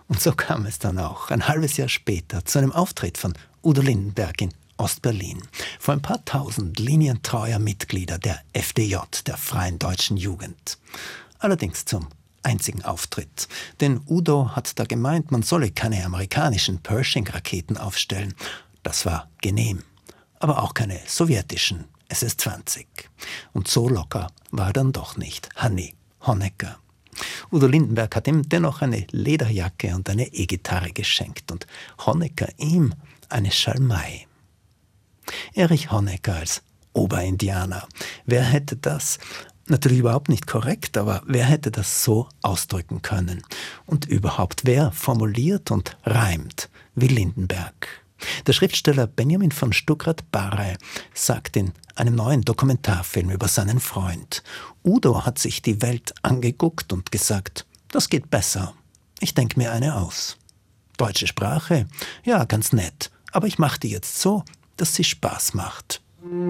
Und so kam es dann auch, ein halbes Jahr später, zu einem Auftritt von Udo Lindenberg in Ostberlin vor ein paar tausend linientreuer Mitglieder der FDJ, der Freien Deutschen Jugend. Allerdings zum einzigen Auftritt. Denn Udo hat da gemeint, man solle keine amerikanischen Pershing-Raketen aufstellen. Das war genehm. Aber auch keine sowjetischen SS-20. Und so locker war er dann doch nicht Hanni Honecker. Udo Lindenberg hat ihm dennoch eine Lederjacke und eine E-Gitarre geschenkt und Honecker ihm eine Schalmei. Erich Honecker als Oberindianer. Wer hätte das, natürlich überhaupt nicht korrekt, aber wer hätte das so ausdrücken können? Und überhaupt, wer formuliert und reimt wie Lindenberg? Der Schriftsteller Benjamin von Stuckrad-Barre sagt in einem neuen Dokumentarfilm über seinen Freund: Udo hat sich die Welt angeguckt und gesagt, das geht besser. Ich denke mir eine aus. Deutsche Sprache? Ja, ganz nett. Aber ich mache die jetzt so, dass sie Spaß macht.